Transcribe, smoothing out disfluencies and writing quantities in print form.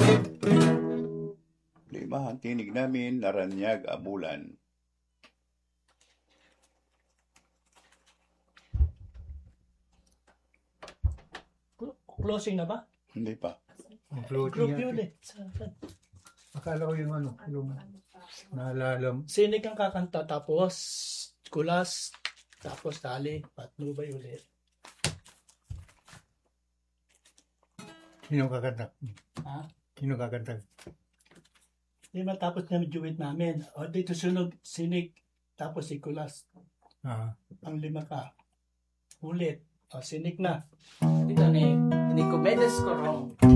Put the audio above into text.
Lima ang tinig namin, Naranyag, Abulan. Closing na ba? Hindi pa. Ang floating Group yan. yun eh. Akala ko yung ano, yung naalala mo. Sinig ang kakanta, tapos kulas, tapos tali, patnubay ulit. Sino kakanta? Ha? Sino kakanta? Di matapos na duet namin. O dito sunog, sinig, tapos si kulas. Ah. Ang lima ka. Ulit. O sinig na. Dito ni Nicomedes Corong.